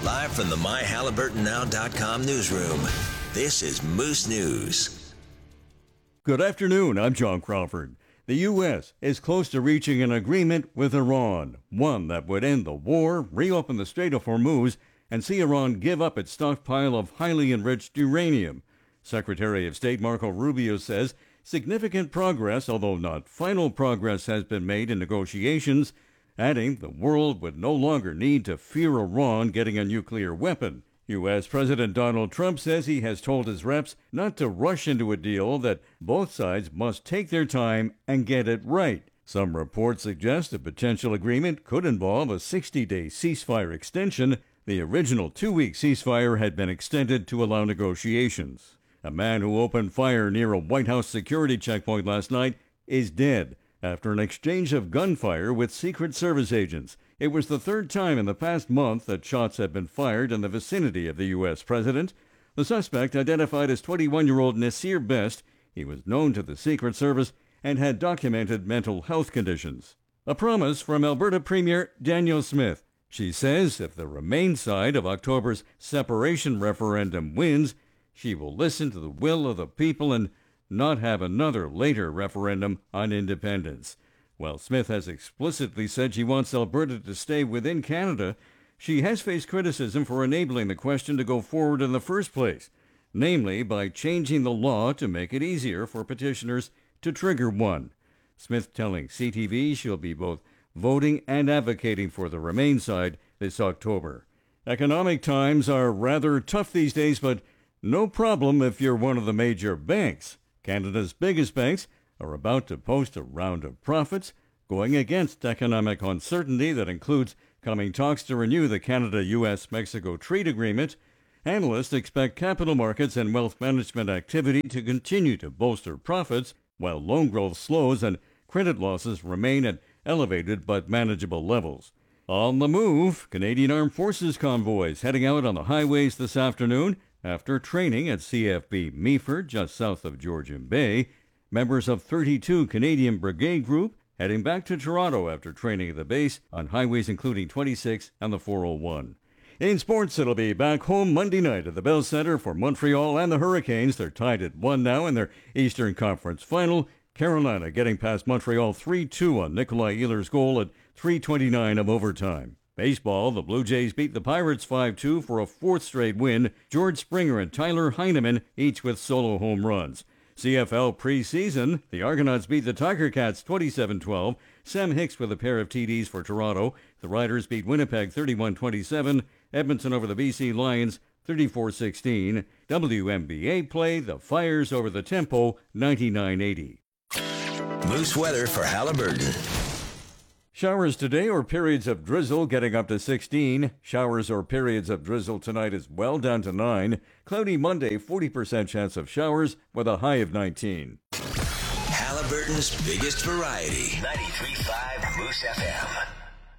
Live from the MyHalliburtonNow.com newsroom, this is Moose News. Good afternoon, I'm John Crawford. The U.S. is close to reaching an agreement with Iran, one that would end the war, reopen the Strait of Hormuz, and see Iran give up its stockpile of highly enriched uranium. Secretary of State Marco Rubio says significant progress, although not final progress, has been made in negotiations, adding the world would no longer need to fear Iran getting a nuclear weapon. U.S. President Donald Trump says he has told his reps not to rush into a deal, that both sides must take their time and get it right. Some reports suggest a potential agreement could involve a 60-day ceasefire extension. The original 2-week ceasefire had been extended to allow negotiations. A man who opened fire near a White House security checkpoint last night is dead after an exchange of gunfire with Secret Service agents. It was the third time in the past month that shots had been fired in the vicinity of the U.S. president. The suspect, identified as 21-year-old Nasir Best, he was known to the Secret Service and had documented mental health conditions. A promise from Alberta Premier Danielle Smith. She says if the Remain side of October's separation referendum wins, she will listen to the will of the people and not have another later referendum on independence. While Smith has explicitly said she wants Alberta to stay within Canada, she has faced criticism for enabling the question to go forward in the first place, namely by changing the law to make it easier for petitioners to trigger one. Smith telling CTV she'll be both voting and advocating for the Remain side this October. Economic times are rather tough these days, but no problem if you're one of the major banks. Canada's biggest banks are about to post a round of profits, going against economic uncertainty that includes coming talks to renew the Canada-U.S.-Mexico trade agreement. Analysts expect capital markets and wealth management activity to continue to bolster profits, while loan growth slows and credit losses remain at elevated but manageable levels. On the move, Canadian Armed Forces convoys heading out on the highways this afternoon after training at CFB Meaford, just south of Georgian Bay. Members of 32 Canadian Brigade Group heading back to Toronto after training at the base on highways including 26 and the 401. In sports, it'll be back home Monday night at the Bell Centre for Montreal and the Hurricanes. They're tied at 1 now in their Eastern Conference final. Carolina getting past Montreal 3-2 on Nikolai Ehlers' goal at 3:29 of overtime. Baseball, the Blue Jays beat the Pirates 5-2 for a fourth straight win. George Springer and Tyler Heineman each with solo home runs. CFL preseason, the Argonauts beat the Tiger Cats 27-12. Sam Hicks with a pair of TDs for Toronto. The Riders beat Winnipeg 31-27. Edmonton over the BC Lions 34-16. WNBA play, the Fires over the Tempo 99-80. Moose weather for Halliburton. Showers today or periods of drizzle getting up to 16. Showers or periods of drizzle tonight as well, down to 9. Cloudy Monday, 40% chance of showers with a high of 19. Halliburton's biggest variety. 93.5 Moose FM.